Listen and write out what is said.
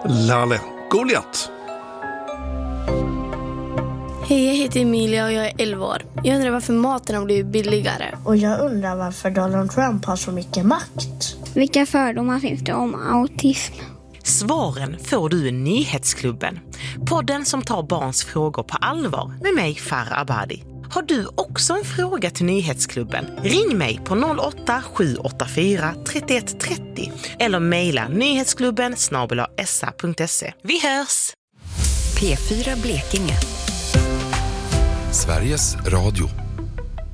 Lalle Goliat. Hej, jag heter Emilia och jag är 11 år. Jag undrar varför maten har blivit billigare. Och jag undrar varför Donald Trump har så mycket makt. Vilka fördomar finns det om autism? Svaren får du i Nyhetsklubben. Podden som tar barns frågor på allvar med mig, Farah Abadi. Har du också en fråga till Nyhetsklubben? Ring mig på 08-784 31 30 eller mejla nyhetsklubben@sa.se. Vi hörs! P4 Blekinge. Sveriges Radio.